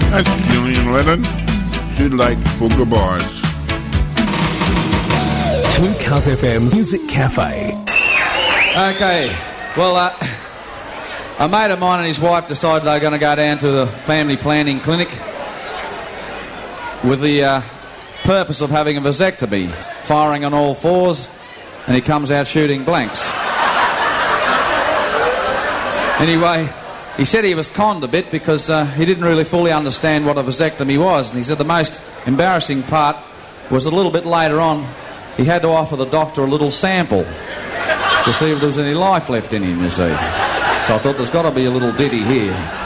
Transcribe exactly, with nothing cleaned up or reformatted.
That's Gillian Lennon. She'd like polka bars. Two Cuz F M's Music Cafe. Okay, well, uh, a mate of mine and his wife decided they were going to go down to the family planning clinic with the uh, purpose of having a vasectomy, firing on all fours, and he comes out shooting blanks. Anyway, he said he was conned a bit because uh, he didn't really fully understand what a vasectomy was, and he said the most embarrassing part was a little bit later on, he had to offer the doctor a little sample to see if there was any life left in him, you see. So I thought there's got to be a little ditty here.